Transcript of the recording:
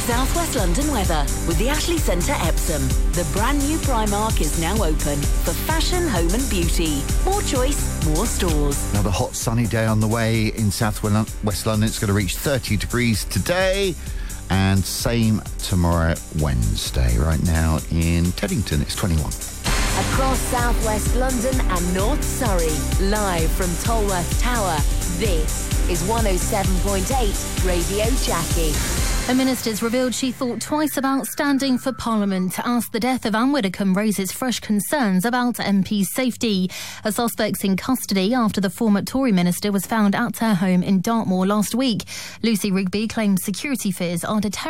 South West London weather with the Ashley Centre Epsom. The brand new Primark is now open for fashion, home and beauty. More choice, more stores. Another hot sunny day on the way in South West London. It's going to reach 30 degrees today and same tomorrow, Wednesday. Right now in Teddington, it's 21. Across South West London and North Surrey, live from Tolworth Tower, this is 107.8 Radio Jackie. A minister's revealed she thought twice about standing for Parliament as the death of Anne Widdecombe raises fresh concerns about MP's safety. A suspect's in custody after the former Tory minister was found at her home in Dartmoor last week. Lucy Rigby claimed security fears are deterring